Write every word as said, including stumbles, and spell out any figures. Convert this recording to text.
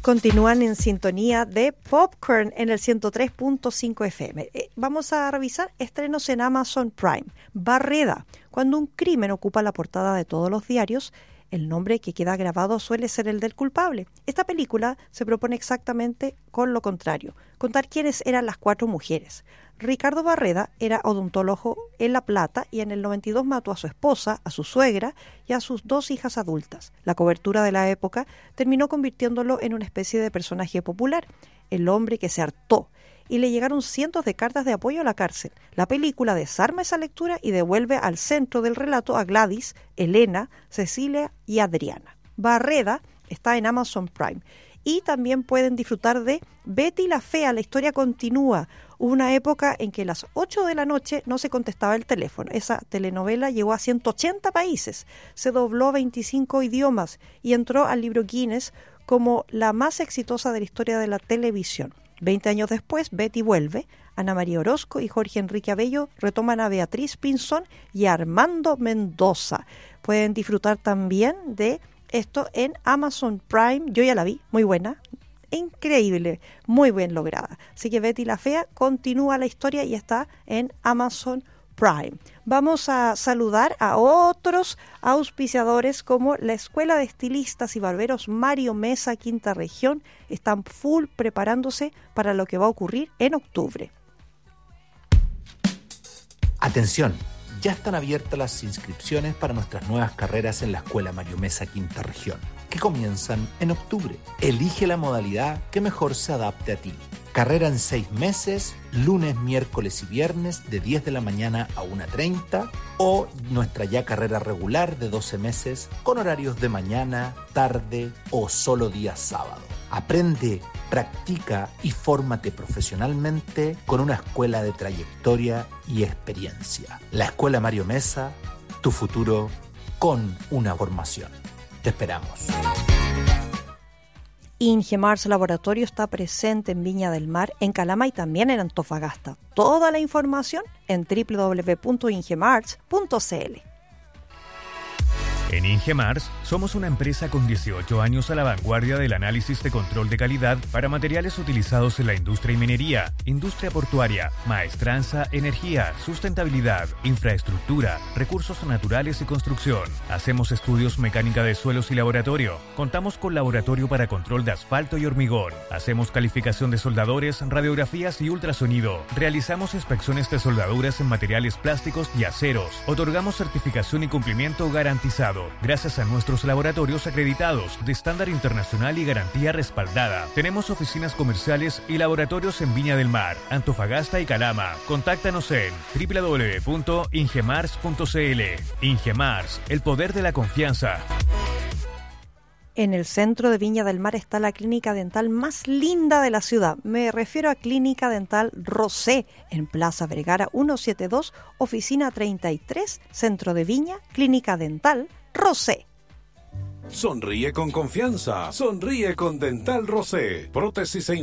Continúan en sintonía de Popcorn en el ciento tres punto cinco F M. Eh, vamos a revisar estrenos en Amazon Prime. Barreda. Cuando un crimen ocupa la portada de todos los diarios, el nombre que queda grabado suele ser el del culpable. Esta película se propone exactamente con lo contrario, contar quiénes eran las cuatro mujeres. Ricardo Barreda era odontólogo en La Plata y en el noventa y dos mató a su esposa, a su suegra y a sus dos hijas adultas. La cobertura de la época terminó convirtiéndolo en una especie de personaje popular, el hombre que se hartó, y le llegaron cientos de cartas de apoyo a la cárcel. La película desarma esa lectura y devuelve al centro del relato a Gladys, Elena, Cecilia y Adriana. Barreda está en Amazon Prime. Y también pueden disfrutar de Betty la Fea, la historia continúa. Hubo una época en que a las ocho de la noche no se contestaba el teléfono. Esa telenovela llegó a ciento ochenta países, se dobló a veinticinco idiomas y entró al libro Guinness como la más exitosa de la historia de la televisión. Veinte años después, Betty vuelve. Ana María Orozco y Jorge Enrique Abello retoman a Beatriz Pinzón y a Armando Mendoza. Pueden disfrutar también de esto en Amazon Prime. Yo ya la vi, muy buena, increíble, muy bien lograda. Así que Betty la Fea continúa la historia y está en Amazon Prime. Vamos a saludar a otros auspiciadores como la Escuela de Estilistas y Barberos Mario Mesa, Quinta Región. Están full preparándose para lo que va a ocurrir en octubre. Atención. Ya están abiertas las inscripciones para nuestras nuevas carreras en la Escuela Mario Mesa Quinta Región, que comienzan en octubre. Elige la modalidad que mejor se adapte a ti. Carrera en seis meses, lunes, miércoles y viernes de diez de la mañana a una treinta, o nuestra ya carrera regular de doce meses con horarios de mañana, tarde o solo días sábado. Aprende, practica y fórmate profesionalmente con una escuela de trayectoria y experiencia. La Escuela Mario Mesa, tu futuro con una formación. Te esperamos. Ingemars Laboratorio está presente en Viña del Mar, en Calama y también en Antofagasta. Toda la información en doble u doble u doble u punto ingemars punto c l. En Ingemars somos una empresa con dieciocho años a la vanguardia del análisis de control de calidad para materiales utilizados en la industria y minería, industria portuaria, maestranza, energía, sustentabilidad, infraestructura, recursos naturales y construcción. Hacemos estudios mecánica de suelos y laboratorio. Contamos con laboratorio para control de asfalto y hormigón. Hacemos calificación de soldadores, radiografías y ultrasonido. Realizamos inspecciones de soldaduras en materiales plásticos y aceros. Otorgamos certificación y cumplimiento garantizado gracias a nuestros laboratorios acreditados de estándar internacional y garantía respaldada. Tenemos oficinas comerciales y laboratorios en Viña del Mar, Antofagasta y Calama. Contáctanos en doble u doble u doble u punto ingemars punto c l. Ingemars, el poder de la confianza. En el centro de Viña del Mar está la clínica dental más linda de la ciudad. Me refiero a Clínica Dental Rosé, en Plaza Vergara ciento setenta y dos, oficina treinta y tres, centro de Viña, Clínica Dental Rosé. Sonríe con confianza. Sonríe con Dental Rosé. Prótesis e